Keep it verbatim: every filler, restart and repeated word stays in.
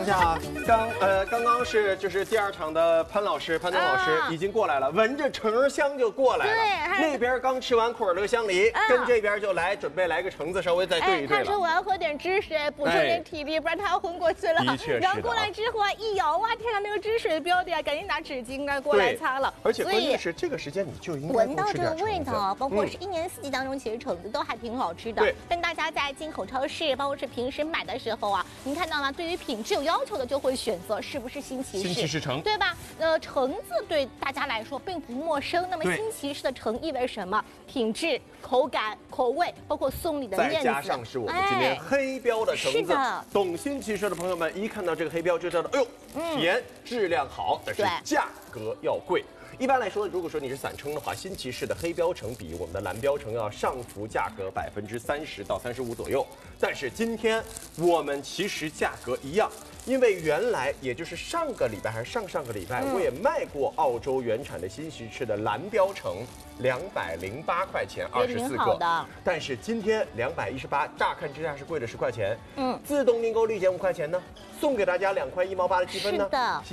下刚呃刚刚是就是第二场的潘老师潘东老师已经过来了，闻着橙香就过来了。对，那边刚吃完库尔勒香梨，跟这边就来准备来个橙子，稍微再对一对了。 他说我要喝点汁水，补充点体力，不然他要昏过去了。 的确是。 然后过来之后啊，一摇啊，天啊，那个汁水标的呀，赶紧拿纸巾啊过来擦了。 而且关键是这个时间你就应该闻到这个味道，包括是一年四季当中，其实橙子都还挺好吃的。对，跟大家在进口超市，包括是平时买的时候啊，您看到了，对于品质有要求的就会选择是不是新奇士， 新奇士橙， 对吧？呃，橙子对大家来说并不陌生。那么新奇士的橙意味着什么？品质、口感、口味，包括送礼的面子。 再加上是我们今天黑标的橙子，懂新奇士的朋友们一看到这个黑标就知道，哎呦，甜，质量好，但是价格要贵。一般来说，如果说你是散称的话，新奇士的黑标橙比我们的蓝标橙要上浮价格百分之三十到三十五左右。但是今天我们其实价格一样，因为原来也就是上个礼拜还是上上个礼拜，嗯、我也卖过澳洲原产的新奇士的蓝标橙，两百零八块钱二十四个。但是今天两百一十八，乍看之下是贵了十块钱。嗯，自动订购立减五块钱呢，送给大家两块一毛八的积分呢。是的。